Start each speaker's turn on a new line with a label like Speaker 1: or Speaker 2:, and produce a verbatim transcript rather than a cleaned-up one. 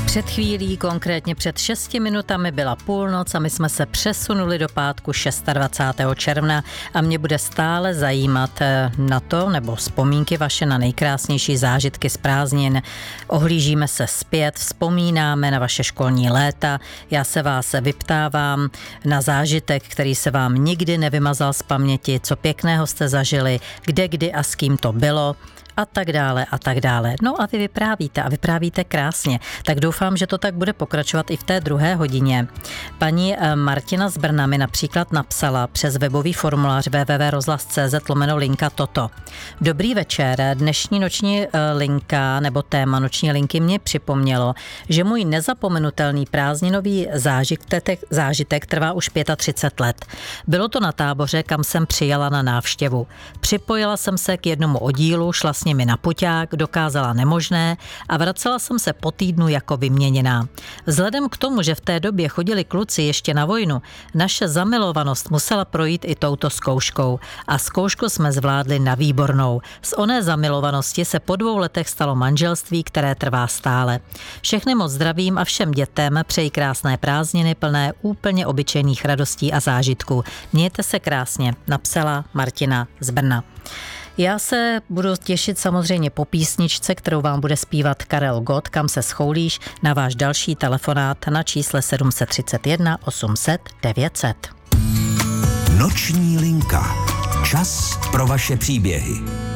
Speaker 1: Před chvílí, konkrétně před šesti minutami byla půlnoc a my jsme se přesunuli do pátku dvacátého šestého června a mě bude stále zajímat na to, nebo vzpomínky vaše na nejkrásnější zážitky z prázdnin. Ohlížíme se zpět, vzpomínáme na vaše školní léta. Já se vás vyptávám na zážitek, který se vám nikdy nevymazal z paměti, co pěkného jste zažili, kde, kdy a s kým to bylo. A tak dále, a tak dále. No a vy vyprávíte a vyprávíte krásně. Tak doufám, že to tak bude pokračovat i v té druhé hodině. Paní Martina z Brna mi například napsala přes webový formulář w w w tečka rozhlas tečka c z lomeno linka toto. Dobrý večer, dnešní noční linka nebo téma noční linky mě připomnělo, že můj nezapomenutelný prázdninový zážitek, zážitek trvá už třicet pět let. Bylo to na táboře, kam jsem přijela na návštěvu. Připojila jsem se k jednomu oddílu, šla s nimi na puťák, dokázala nemožné a vracela jsem se po týdnu jako vyměněná. Vzhledem k tomu, že v té době chodili kluci ještě na vojnu, naše zamilovanost musela projít i touto zkouškou a zkoušku jsme zvládli na výbornou. Z oné zamilovanosti se po dvou letech stalo manželství, které trvá stále. Všechny moc zdravím a všem dětem přeji krásné prázdniny plné úplně obyčejných radostí a zážitků. Mějte se krásně, napsala Martina z Brna. Já se budu těšit samozřejmě po písničce, kterou vám bude zpívat Karel Gott, Kam se schoulíš, na váš další telefonát na čísle sedm set třicet jedna osm set devět set.
Speaker 2: Noční linka. Čas pro vaše příběhy.